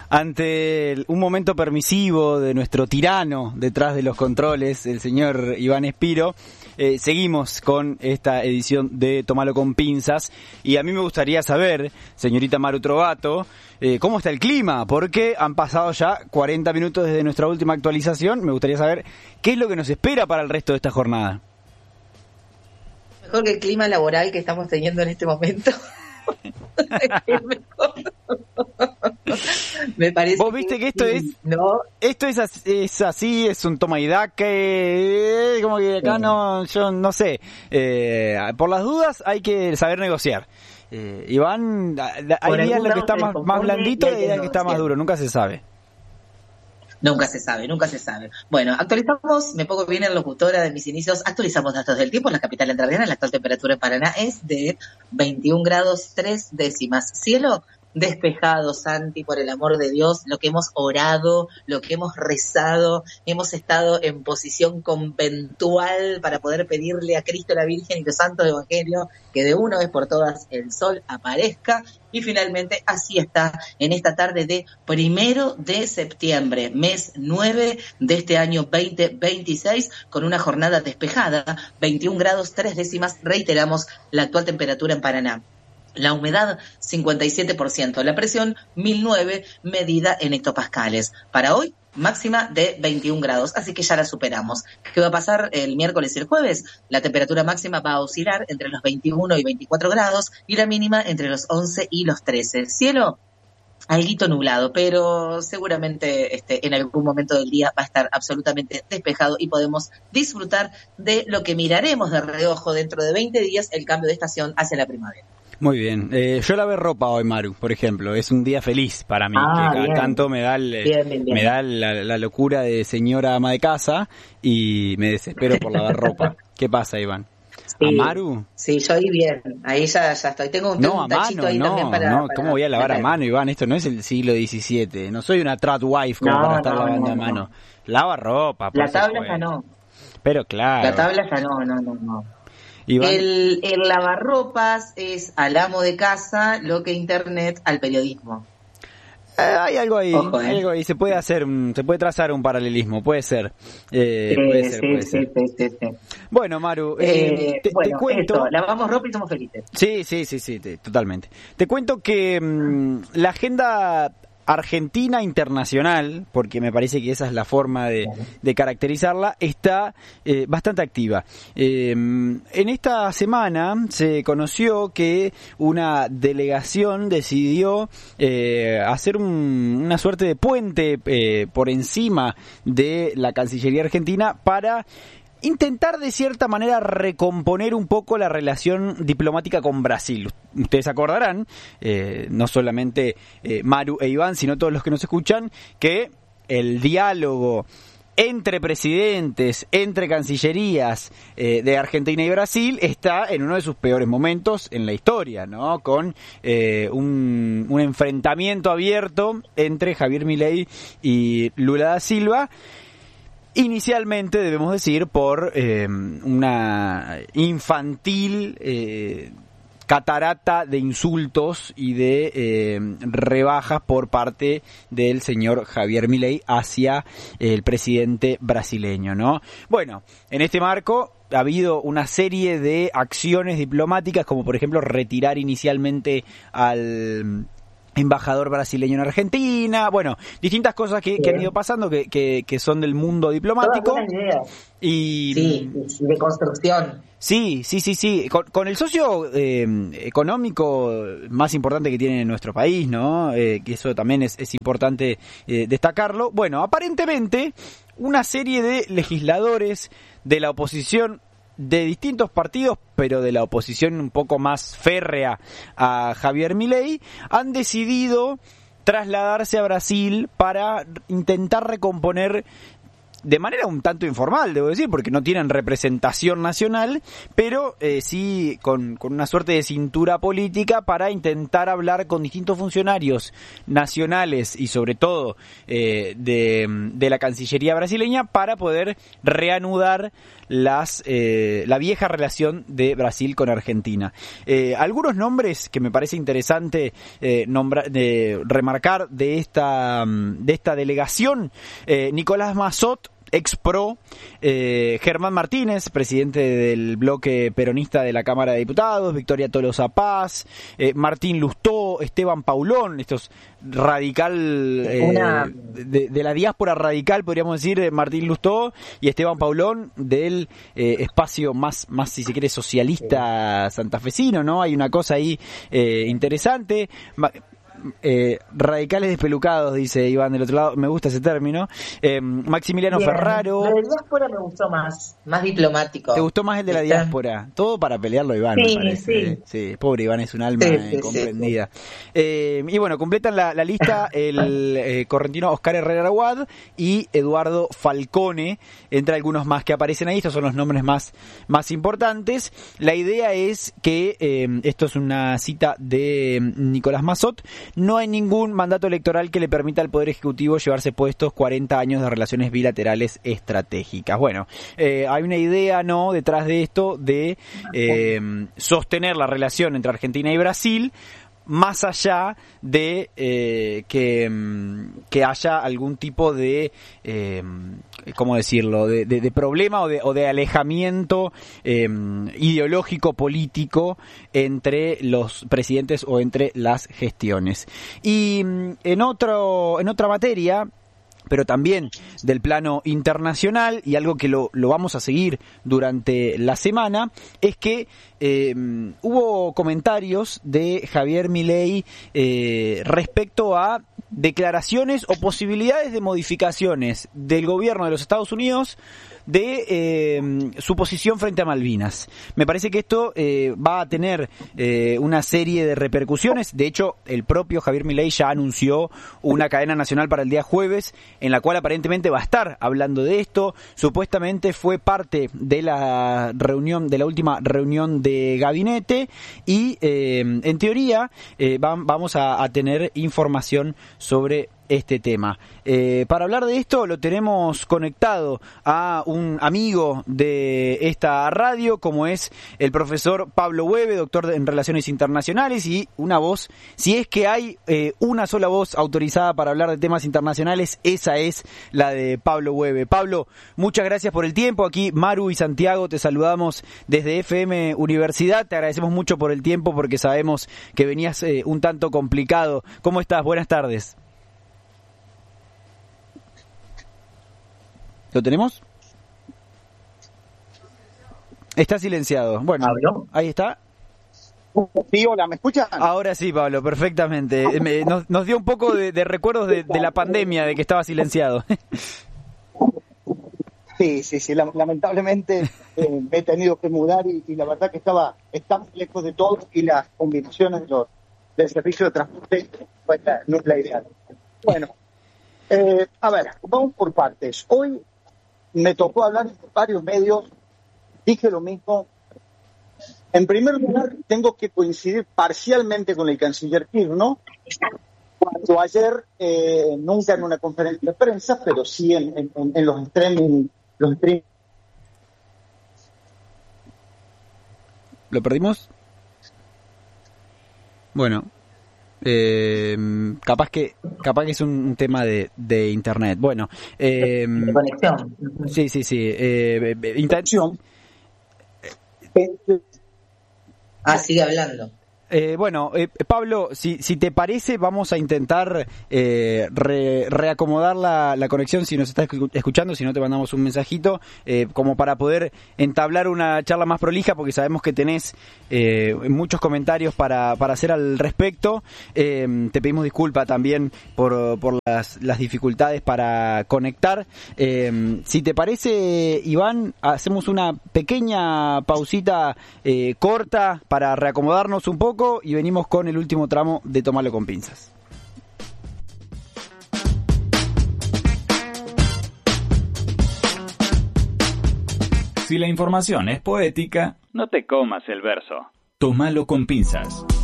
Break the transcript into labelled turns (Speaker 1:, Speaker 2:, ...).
Speaker 1: Ante un momento permisivo de nuestro tirano detrás de los controles, el señor Iván Espiro, seguimos con esta edición de Tómalo con Pinzas. Y a mí me gustaría saber, señorita Maru Trovato, ¿cómo está el clima? Porque han pasado ya 40 minutos desde nuestra última actualización. Me gustaría saber qué es lo que nos espera para el resto de esta jornada.
Speaker 2: Mejor que el clima laboral que estamos teniendo en este momento. Me parece.
Speaker 1: Vos viste que esto es,
Speaker 2: ¿no?
Speaker 1: Esto es así, es un toma y daca, como que acá no, yo no sé, por las dudas hay que saber negociar. Iván, hay días en los que está más blandito y hay días que está más duro, nunca se sabe.
Speaker 2: Nunca se sabe, nunca se sabe. Bueno, actualizamos, me pongo bien en locutora de mis inicios, actualizamos datos del tiempo en la capital entrerriana. La actual temperatura en Paraná es de 21 grados 3 décimas. Cielo despejado, Santi, por el amor de Dios, lo que hemos orado, lo que hemos rezado, hemos estado en posición conventual para poder pedirle a Cristo, la Virgen y los santos evangelios que de una vez por todas el sol aparezca. Y finalmente así está en esta tarde de 1 de septiembre, mes 9 de este año 2026, con una jornada despejada, 21 grados 3 décimas, reiteramos la actual temperatura en Paraná. La humedad 57%, la presión 1009 medida en hectopascales. Para hoy, máxima de 21 grados, así que ya la superamos. ¿Qué va a pasar el miércoles y el jueves? La temperatura máxima va a oscilar entre los 21 y 24 grados y la mínima entre los 11 y los 13. Cielo alguito nublado, pero seguramente en algún momento del día va a estar absolutamente despejado y podemos disfrutar de lo que miraremos de reojo dentro de 20 días, el cambio de estación hacia la primavera.
Speaker 1: Muy bien. Yo lavé ropa hoy, Maru, por ejemplo. Es un día feliz para mí, que cada
Speaker 2: bien.
Speaker 1: tanto me da me da la locura de señora ama de casa y me desespero por lavar ropa. ¿Qué pasa, Iván?
Speaker 2: Sí,
Speaker 1: ¿A Maru?
Speaker 2: Sí, yo ahí bien. Ahí ya estoy. Tengo un tachito ahí también para...
Speaker 1: No, ¿cómo voy a lavar a mano, Iván? Esto no es el siglo XVII. No soy una trad wife como para estar lavando a mano. Lava ropa.
Speaker 2: La tabla ya no.
Speaker 1: Pero claro.
Speaker 2: La tabla ya no. El lavarropas es al amo de casa lo que Internet al periodismo.
Speaker 1: Hay algo ahí,
Speaker 2: Ojo,
Speaker 1: hay algo ahí. Se puede trazar un paralelismo, puede ser. Puede ser. Bueno, Maru, te cuento.
Speaker 2: Esto, lavamos ropa y somos felices.
Speaker 1: Sí, totalmente. Te cuento que la agenda argentina internacional, porque me parece que esa es la forma de caracterizarla, está bastante activa. En esta semana se conoció que una delegación decidió hacer una suerte de puente por encima de la Cancillería Argentina para intentar de cierta manera recomponer un poco la relación diplomática con Brasil. Ustedes acordarán, no solamente Maru e Iván, sino todos los que nos escuchan, que el diálogo entre presidentes, entre cancillerías de Argentina y Brasil está en uno de sus peores momentos en la historia, ¿no? Con un enfrentamiento abierto entre Javier Milei y Lula da Silva. Inicialmente, debemos decir, por una infantil catarata de insultos y de rebajas por parte del señor Javier Milei hacia el presidente brasileño, ¿no? Bueno, en este marco ha habido una serie de acciones diplomáticas, como por ejemplo retirar inicialmente al embajador brasileño en Argentina, bueno, distintas cosas que han ido pasando que son del mundo diplomático. Y
Speaker 2: de construcción.
Speaker 1: Sí. Con el socio económico más importante que tiene nuestro país, ¿no? Que eso también es importante destacarlo. Bueno, aparentemente una serie de legisladores de la oposición de distintos partidos, pero de la oposición un poco más férrea a Javier Milei, han decidido trasladarse a Brasil para intentar recomponer de manera un tanto informal, debo decir, porque no tienen representación nacional, pero sí con una suerte de cintura política para intentar hablar con distintos funcionarios nacionales y sobre todo de la Cancillería brasileña para poder reanudar la vieja relación de Brasil con Argentina. Algunos nombres que me parece interesante remarcar de esta delegación: Nicolás Massot, ex-PRO, Germán Martínez, presidente del bloque peronista de la Cámara de Diputados, Victoria Tolosa Paz, Martín Lustó, Esteban Paulón, estos radical de la diáspora radical, podríamos decir, Martín Lustó y Esteban Paulón del espacio más si se quiere socialista santafesino, ¿no? Hay una cosa ahí interesante. Radicales despelucados, dice Iván del otro lado, me gusta ese término. Maximiliano
Speaker 2: Bien.
Speaker 1: Ferraro.
Speaker 2: El de la diáspora me gustó más diplomático.
Speaker 1: ¿Te gustó más el de la diáspora? Todo para pelearlo, Iván,
Speaker 2: sí,
Speaker 1: me parece. Sí, pobre Iván, es un alma comprendida. Sí. Y bueno, completan la lista el correntino Oscar Herrera Aguad y Eduardo Falcone, entre algunos más que aparecen ahí. Estos son los nombres más importantes. La idea es que, esto es una cita de Nicolás Massot, no hay ningún mandato electoral que le permita al Poder Ejecutivo llevarse puestos 40 años de relaciones bilaterales estratégicas. Bueno, hay una idea, ¿no?, detrás de esto de sostener la relación entre Argentina y Brasil, más allá de que haya algún tipo de, ¿cómo decirlo?, de problema o de alejamiento ideológico, político entre los presidentes o entre las gestiones. Y en otra materia, pero también del plano internacional, y algo que lo vamos a seguir durante la semana, es que hubo comentarios de Javier Milei respecto a declaraciones o posibilidades de modificaciones del gobierno de los Estados Unidos de su posición frente a Malvinas. Me parece que esto va a tener una serie de repercusiones. De hecho, el propio Javier Milei ya anunció una cadena nacional para el día jueves, en la cual aparentemente va a estar hablando de esto. Supuestamente fue parte de la última reunión de gabinete y en teoría vamos a tener información sobre este tema. Para hablar de esto lo tenemos conectado a un amigo de esta radio, como es el profesor Pablo Webe, doctor en Relaciones Internacionales, y una voz, si es que hay una sola voz autorizada para hablar de temas internacionales, esa es la de Pablo Webe. Pablo, muchas gracias por el tiempo. Aquí Maru y Santiago te saludamos desde FM Universidad. Te agradecemos mucho por el tiempo porque sabemos que venías un tanto complicado. ¿Cómo estás? Buenas tardes. ¿Lo tenemos? Está silenciado. Bueno,
Speaker 2: ¿Pablo?
Speaker 1: Ahí está.
Speaker 3: Sí, hola, ¿me escuchan?
Speaker 1: Ahora sí, Pablo, perfectamente. Nos dio un poco de recuerdos de la pandemia, de que estaba silenciado.
Speaker 3: Sí, lamentablemente me he tenido que mudar y la verdad que estaba lejos de todo y las combinaciones del servicio de transporte no es la ideal. Bueno, a ver, vamos por partes. Hoy me tocó hablar en varios medios, dije lo mismo. En primer lugar, tengo que coincidir parcialmente con el canciller Kirchner, cuando ayer, nunca en una conferencia de prensa, pero sí en los streaming.
Speaker 1: ¿Lo perdimos? Bueno, capaz que es un tema de internet. Bueno,
Speaker 2: de conexión.
Speaker 1: Sí.
Speaker 3: Intención.
Speaker 2: Sigue hablando.
Speaker 1: Bueno, Pablo, si te parece, vamos a intentar reacomodar la conexión si nos estás escuchando, si no te mandamos un mensajito, como para poder entablar una charla más prolija, porque sabemos que tenés muchos comentarios para hacer al respecto. Te pedimos disculpa también por las dificultades para conectar. Si te parece, Iván, hacemos una pequeña pausita corta para reacomodarnos un poco y venimos con el último tramo de Tómalo con Pinzas.
Speaker 4: Si la información es poética, no te comas el verso. Tómalo con pinzas.